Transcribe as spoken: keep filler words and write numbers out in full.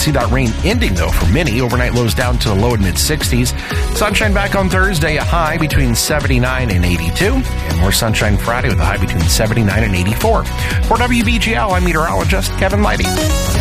see that rain ending, though, for many. Overnight lows down to the low and mid-sixties. Sunshine back on Thursday, a high between seventy-nine and eighty-two. And more sunshine Friday with a high between seventy-nine and eighty-four. For W B G L, I'm meteorologist Kevin Lighty.